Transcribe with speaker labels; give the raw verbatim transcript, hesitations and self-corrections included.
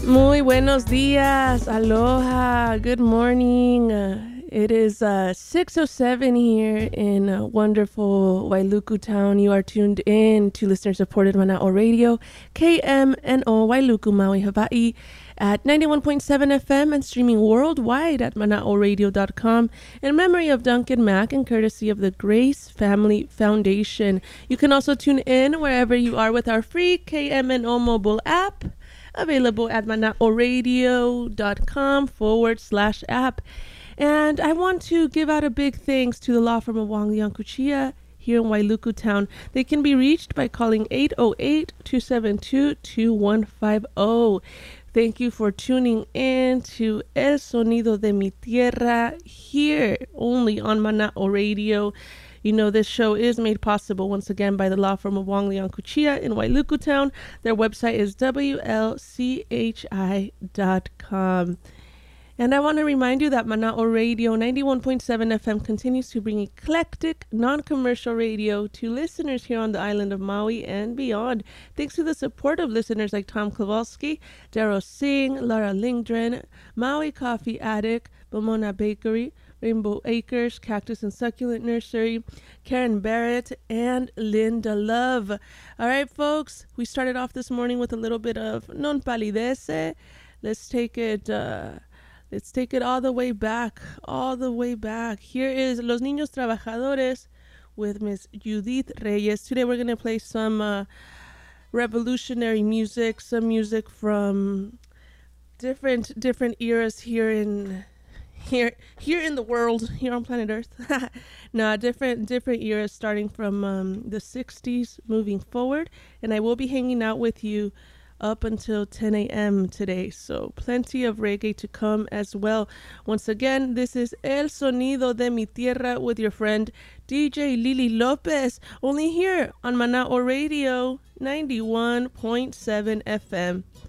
Speaker 1: Muy buenos días. Aloha. Good morning. Uh, it is uh, six oh seven here in uh, wonderful Wailuku Town. You are tuned in to listener-supported Mana'o Radio, K M N O Wailuku, Maui, Hawaii, at ninety-one point seven F M and streaming worldwide at mana'o radio dot com in memory of Duncan Mack and courtesy of the Grace Family Foundation. You can also tune in wherever you are with our free K M N O mobile app, available at mana'o radio dot com forward slash app. And I want to give out a big thanks to the law firm of Wang Liang Kuchia here in Wailuku Town. They can be reached by calling eight oh eight, two seven two, two one five oh. Thank you for tuning in to El Sonido de Mi Tierra here only on Mana'o Radio. You know, this show is made possible once again by the law firm of Wang Liang Kuchia in Wailuku Town. Their website is W L C H I dot com. And I want to remind you that Mana'o Radio ninety-one point seven F M continues to bring eclectic, non-commercial radio to listeners here on the island of Maui and beyond. Thanks to the support of listeners like Tom Kowalski, Darrow Singh, Lara Lindgren, Maui Coffee Addict, Bomona Bakery, Rainbow Acres, Cactus and Succulent Nursery, Karen Barrett, and Linda Love. All right, folks, we started off this morning with a little bit of Non Palidece. Let's take it... Uh, Let's take it all the way back, all the way back. Here is Los Niños Trabajadores with Miss Judith Reyes. Today we're going to play some uh, revolutionary music, some music from different different eras here in here here in the world, here on planet Earth. No, different different eras starting from um, the sixties moving forward. And I will be hanging out with you up until ten a.m. today, so plenty of reggae to come as well. Once again, this is El Sonido de Mi Tierra with your friend D J Lily Lopez, only here on Mana'o Radio ninety-one point seven F M.